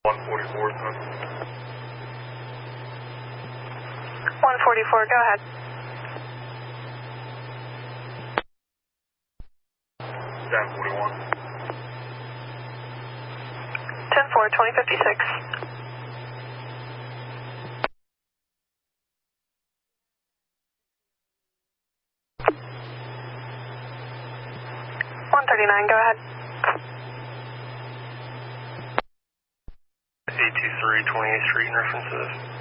144, 144, go ahead. down 41. 10-4, 2056. Go ahead. 823 28th Street in references.